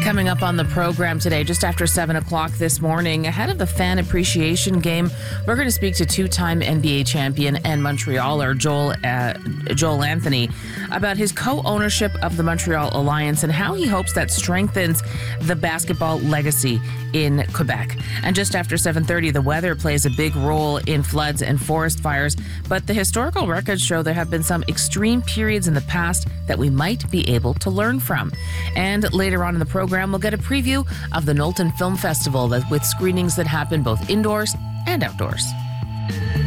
Coming up on the program today, just after 7 o'clock this morning, ahead of the fan appreciation game, we're going to speak to two-time NBA champion and Montrealer Joel Anthony about his co-ownership of the Montreal Alliance and how he hopes that strengthens the basketball legacy in Quebec. And just after 7:30, the weather plays a big role in floods and forest fires, but the historical records show there have been some extreme periods in the past that we might be able to learn from. And later on in the program, we'll get a preview of the Knowlton Film Festival with screenings that happen both indoors and outdoors.